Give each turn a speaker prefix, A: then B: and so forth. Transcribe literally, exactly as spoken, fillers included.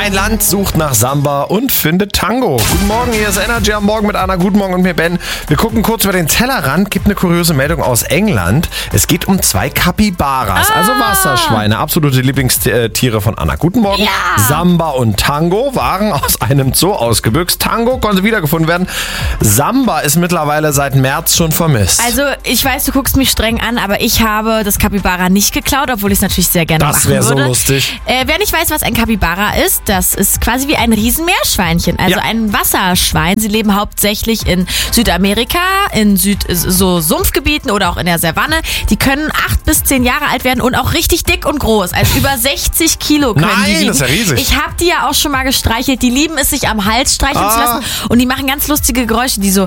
A: Ein Land sucht nach Samba und findet Tango. Guten Morgen, hier ist Energy am Morgen mit Anna. Guten Morgen und mir Ben. Wir gucken kurz über den Tellerrand. Gibt eine kuriose Meldung aus England. Es geht um zwei Kapibaras,
B: Ah.
A: also Wasserschweine. Absolute Lieblingstiere von Anna. Guten Morgen.
B: Ja.
A: Samba und Tango waren aus einem Zoo ausgebüxt. Tango konnte wiedergefunden werden. Samba ist mittlerweile seit März schon vermisst.
B: Also, ich weiß, du guckst mich streng an, aber ich habe das Kapibara nicht geklaut, obwohl ich es natürlich sehr gerne
A: Das
B: machen
A: wäre so
B: würde.
A: lustig.
B: Äh, wer nicht weiß, was ein Kapibara ist, das ist quasi wie ein Riesenmeerschweinchen, also
A: Ja.
B: ein Wasserschwein. Sie leben hauptsächlich in Südamerika, in Süd so Sumpfgebieten oder auch in der Savanne. Die können acht bis zehn Jahre alt werden und auch richtig dick und groß. Also über sechzig Kilo können
A: Nein,
B: die wiegen.
A: das ist ja riesig.
B: Ich habe die ja auch schon mal gestreichelt. Die lieben es, sich am Hals streicheln
A: Ah.
B: zu lassen. Und die machen ganz lustige Geräusche, die so